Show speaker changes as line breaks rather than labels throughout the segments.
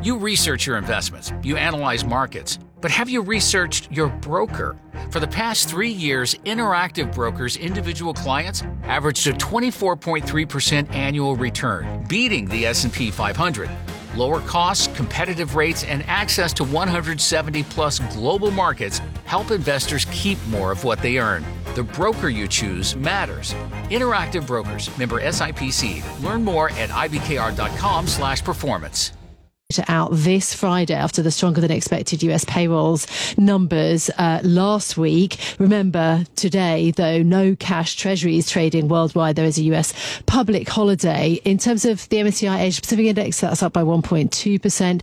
You research your investments, you analyze markets, but have you researched your broker? For the past 3 years, Interactive Brokers' individual clients averaged a 24.3% annual return, beating the S&P 500. Lower costs, competitive rates, and access to 170-plus global markets help investors keep more of what they earn. The broker you choose matters. Interactive Brokers, member SIPC. Learn more at ibkr.com/performance.
Out this Friday after the stronger than expected US payrolls numbers last week. Remember, today, though, no cash treasuries trading worldwide. There is a US public holiday. In terms of the MSCI Asia Pacific Index, that's up by 1.2%.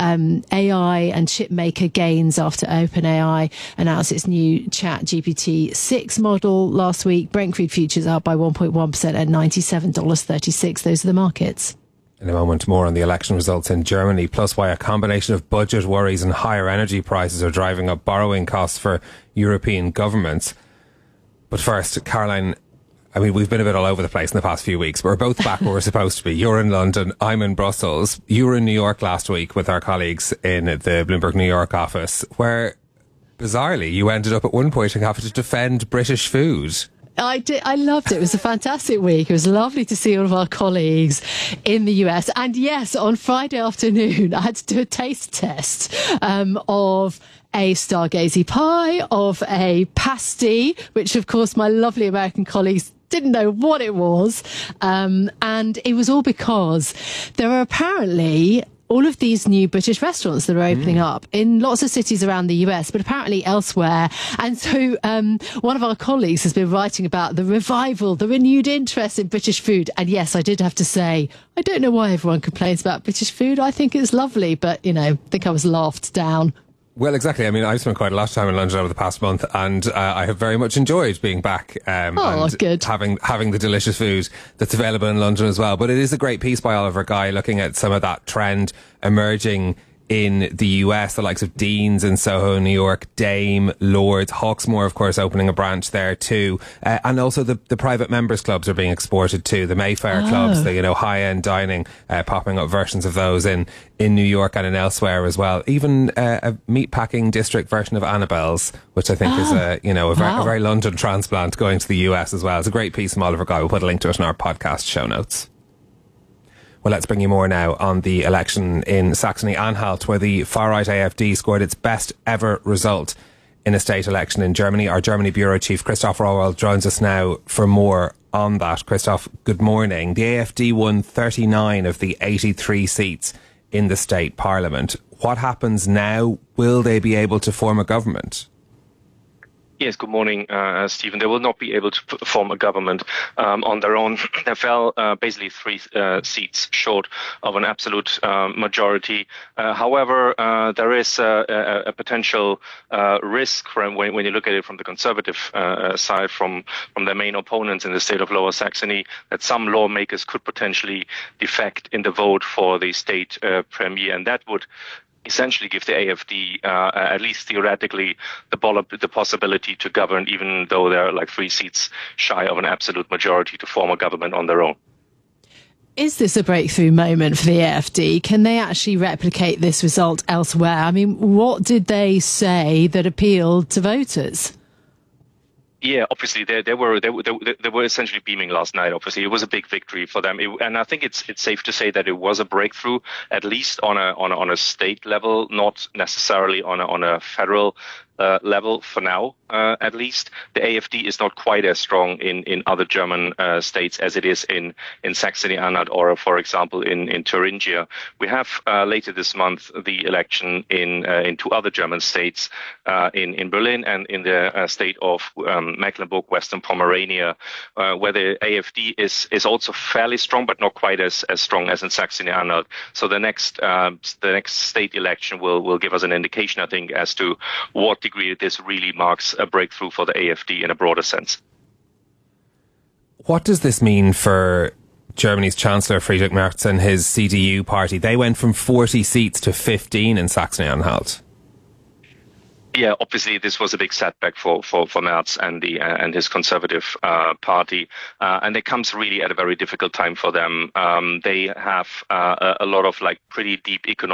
AI and chipmaker gains after OpenAI announced its new ChatGPT-6 model last week. Brent crude futures up by 1.1% at $97.36. Those are the markets.
In a moment, more on the election results in Germany, plus why a combination of budget worries and higher energy prices are driving up borrowing costs for European governments. But first, Caroline, I mean, we've been a bit all over the place in the past few weeks, but we're both back where we're supposed to be. You're in London, I'm in Brussels. You were in New York last week with our colleagues in the Bloomberg New York office, where, bizarrely, you ended up at one point having to defend British food.
I did. I loved it. It was a fantastic week. It was lovely to see all of our colleagues in the US. And yes, on Friday afternoon, I had to do a taste test of a stargazy pie, of a pasty, which of course my lovely American colleagues didn't know what it was. And it was all because there are apparently all of these new British restaurants that are opening up in lots of cities around the US, but apparently elsewhere. And so one of our colleagues has been writing about the revival, the renewed interest in British food. And yes, I did have to say, I don't know why everyone complains about British food. I think it's lovely, but, you know, I think I was laughed down.
Well, exactly. I mean, I've spent quite a lot of time in London over the past month, and I have very much enjoyed being back and
good.
having the delicious food that's available in London as well. But it is a great piece by Oliver Guy looking at some of that trend emerging in the US, the likes of Dean's in Soho, New York, Dame, Lord's, Hawksmoor, of course, opening a branch there too. And also the private members clubs are being exported too. The Mayfair clubs, the, you know, high-end dining, popping up versions of those in New York and in elsewhere as well. Even a meatpacking district version of Annabelle's, which I think is a very London transplant going to the US as well. It's a great piece from Oliver Guy. We'll put a link to it in our podcast show notes. Well, let's bring you more now on the election in Saxony-Anhalt, where the far-right AfD scored its best ever result in a state election in Germany. Our Germany Bureau Chief, Christoph Rauwald, joins us now for more on that. Christoph, good morning. The AfD won 39 of the 83 seats in the state parliament. What happens now? Will they be able to form a government?
Yes, good morning, Stephen. They will not be able to form a government on their own. They fell basically 3 seats short of an absolute majority. However, there is a potential risk when you look at it from the conservative side, from their main opponents in the state of Lower Saxony, that some lawmakers could potentially defect in the vote for the state premier, and that would essentially give the AfD, at least theoretically, the possibility to govern, even though they're like 3 seats shy of an absolute majority to form a government on their own.
Is this a breakthrough moment for the AfD? Can they actually replicate this result elsewhere? I mean, what did they say that appealed to voters?
Yeah, obviously they were essentially beaming last night. Obviously, it was a big victory for them, and I think it's safe to say that it was a breakthrough, at least on a state level, not necessarily on a federal level for now. At least the AfD is not quite as strong in other German states as it is in Saxony-Anhalt or, for example, in Thuringia. We have later this month the election in 2 other German states, in Berlin and in the state of Mecklenburg-Western Pomerania, where the AfD is also fairly strong, but not quite as strong as in Saxony-Anhalt. So the next state election will give us an indication, I think, as to what degree this really marks a breakthrough for the AfD in a broader sense.
What does this mean for Germany's Chancellor Friedrich Merz and his CDU party? They went from 40 seats to 15 in Saxony-Anhalt.
Yeah, obviously this was a big setback for Merz and his Conservative party, and it comes really at a very difficult time for them. They have a lot of pretty deep economic